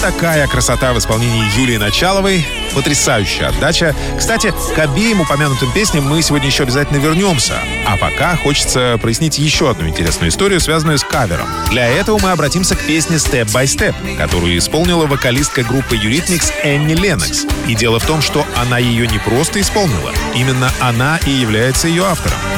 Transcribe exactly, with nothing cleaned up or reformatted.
такая красота в исполнении Юлии Началовой. Потрясающая отдача. Кстати, к обеим упомянутым песням мы сегодня еще обязательно вернемся. А пока хочется прояснить еще одну интересную историю, связанную с кавером. Для этого мы обратимся к песне «Step by Step», которую исполнила вокалистка группы Eurythmics Энни Леннокс. И дело в том, что она ее не просто исполнила. Именно она и является ее автором.